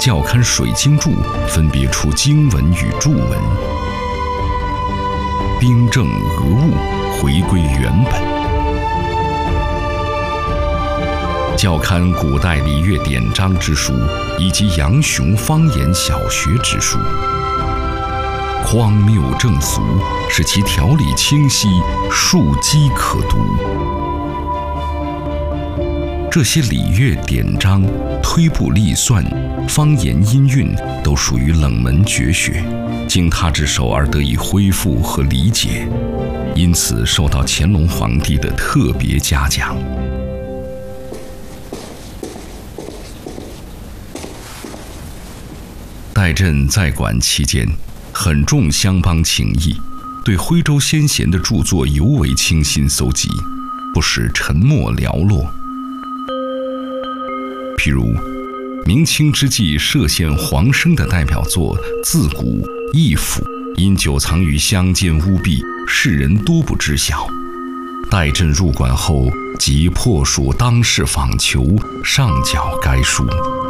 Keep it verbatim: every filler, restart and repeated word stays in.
校勘水经注，分别出经文与注文，订正讹误，回归原本。校勘古代礼乐典章之书以及杨雄方言小学之书，荒谬正俗，使其条理清晰，庶几可读。这些礼乐典章、推步历算、方言音韵都属于冷门绝学，经他之手而得以恢复和理解，因此受到乾隆皇帝的特别嘉奖。戴震在管期间，很重乡邦情谊，对徽州先贤的著作尤为倾心搜集，不使沉默寥落。譬如明清之际歙县黄生的代表作《自古》《义府》，因久藏于乡间屋壁，世人多不知晓。戴震入馆后，即破蜀当世访求，上缴该书。